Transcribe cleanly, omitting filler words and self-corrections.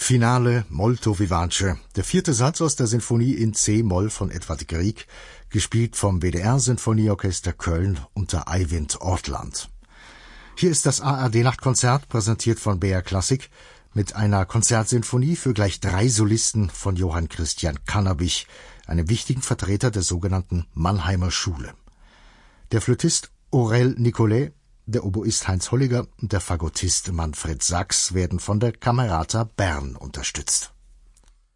Finale molto vivace, der 4. Satz aus der Sinfonie in C-Moll von Edvard Grieg, gespielt vom WDR-Sinfonieorchester Köln unter Eivind Ortland. Hier ist das ARD-Nachtkonzert, präsentiert von BR Klassik, mit einer Konzertsinfonie für gleich 3 Solisten von Johann Christian Cannabich, einem wichtigen Vertreter der sogenannten Mannheimer Schule. Der Flötist Aurel Nicolet, der Oboist Heinz Holliger und der Fagottist Manfred Sachs werden von der Camerata Bern unterstützt.